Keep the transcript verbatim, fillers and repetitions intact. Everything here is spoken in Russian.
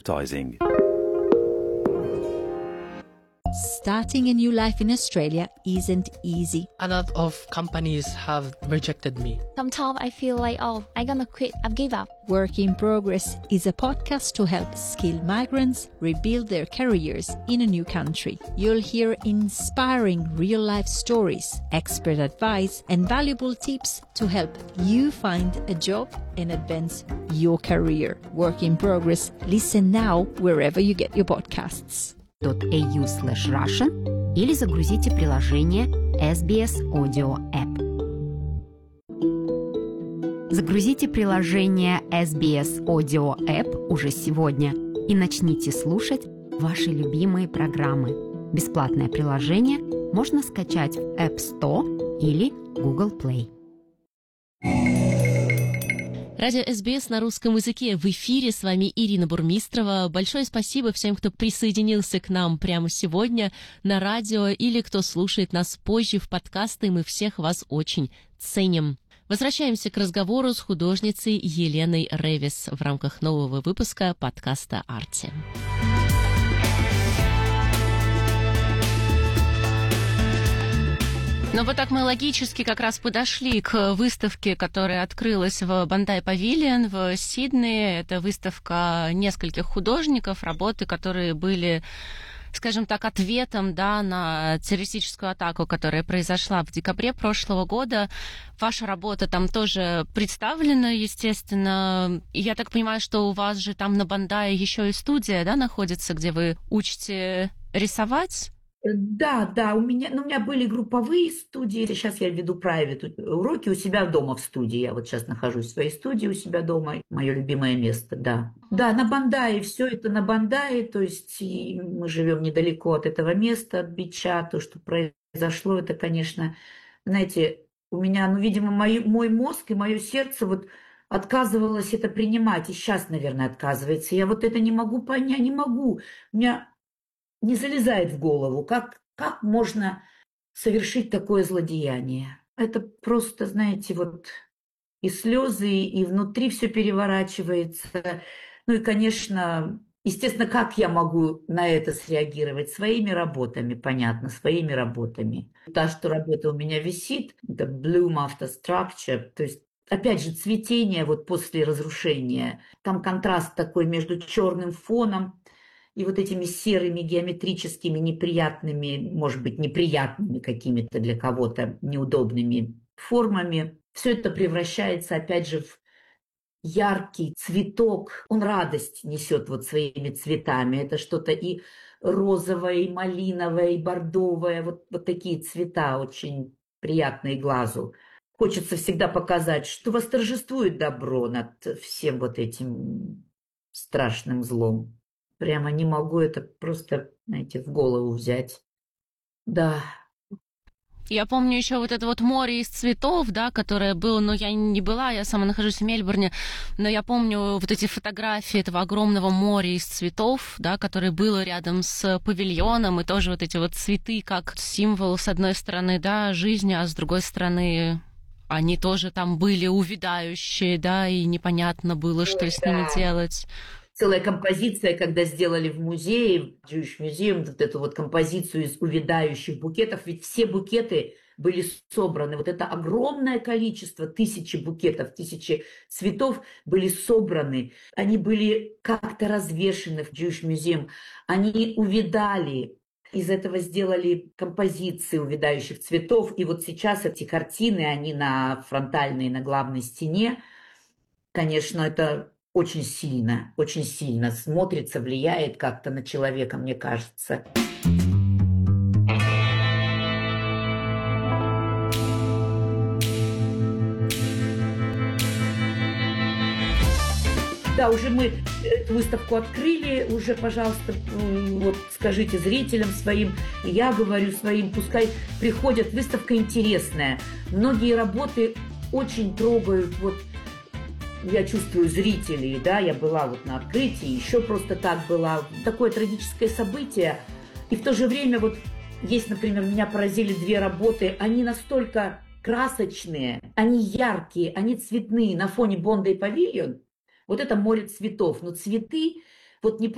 advertising. Starting a new life in Australia isn't easy. A lot of companies have rejected me. Sometimes I feel like, oh, I'm gonna quit, I've give up. Work in Progress is a podcast to help skilled migrants rebuild their careers in a new country. You'll hear inspiring real-life stories, expert advice, and valuable tips to help you find a job and advance your career. Work in Progress. Listen now wherever you get your podcasts. .au slash Russian или загрузите приложение эс би эс Audio App. Загрузите приложение эс би эс Audio App уже сегодня и начните слушать ваши любимые программы. Бесплатное приложение можно скачать в App Store или Google Play. Радио эс би эс на русском языке в эфире. С вами Ирина Бурмистрова. Большое спасибо всем, кто присоединился к нам прямо сегодня на радио или кто слушает нас позже в подкасты. Мы всех вас очень ценим. Возвращаемся к разговору с художницей Еленой Ревис в рамках нового выпуска подкаста «Арти». Но вот так мы логически как раз подошли к выставке, которая открылась в Bondi Pavilion в Сиднее. Это выставка нескольких художников, работы, которые были, скажем так, ответом, да, на террористическую атаку, которая произошла в декабре прошлого года. Ваша работа там тоже представлена, естественно. И я так понимаю, что у вас же там на Bondi еще и студия, да, находится, где вы учите рисовать? Да, да, у меня, ну, у меня были групповые студии. Сейчас я веду private уроки у себя дома в студии. Я вот сейчас нахожусь в своей студии у себя дома. Мое любимое место, да. Да, на Bondi, все это на Bondi. То есть мы живем недалеко от этого места, от бича. То, что произошло, это, конечно, знаете, у меня, ну, видимо, мой, мой мозг и мое сердце вот отказывалось это принимать. И сейчас, наверное, отказывается. Я вот это не могу понять, не могу. У меня не залезает в голову, как, как можно совершить такое злодеяние. Это просто, знаете, вот и слезы, и внутри все переворачивается. Ну и, конечно, естественно, как я могу на это среагировать? Своими работами, понятно, своими работами. Та, что работа у меня висит, это Bloom After Structure, то есть опять же, цветение вот после разрушения. Там контраст такой между черным фоном и вот этими серыми геометрическими неприятными, может быть, неприятными какими-то для кого-то неудобными формами. Все это превращается, опять же, в яркий цветок. Он радость несет вот своими цветами. Это что-то и розовое, и малиновое, и бордовое. Вот, вот такие цвета очень приятные глазу. Хочется всегда показать, что восторжествует добро над всем вот этим страшным злом. Прямо не могу это просто, знаете, в голову взять. Да. Я помню еще вот это вот море из цветов, да, которое было, но я не была, я сама нахожусь в Мельбурне, но я помню вот эти фотографии этого огромного моря из цветов, да, которое было рядом с павильоном, и тоже вот эти вот цветы как символ, с одной стороны, да, жизни, а с другой стороны, они тоже там были увядающие, да, и непонятно было, что с ними делать. Целая композиция, когда сделали в музее, в Jewish Museum, вот эту вот композицию из увядающих букетов, ведь все букеты были собраны. Вот это огромное количество, тысячи букетов, тысячи цветов были собраны. Они были как-то развешаны в Jewish Museum. Они увядали. Из этого сделали композиции увядающих цветов. И вот сейчас эти картины, они на фронтальной, на главной стене. Конечно, это очень сильно, очень сильно смотрится, влияет как-то на человека, мне кажется. Да, уже мы эту выставку открыли, уже, пожалуйста, вот скажите зрителям своим, я говорю своим, пускай приходят, выставка интересная. Многие работы очень трогают, вот я чувствую зрителей, да, я была вот на открытии, еще просто так была. Такое трагическое событие. И в то же время вот есть, например, меня поразили две работы, они настолько красочные, они яркие, они цветные на фоне Bondi Pavilion. Вот это море цветов, но цветы вот не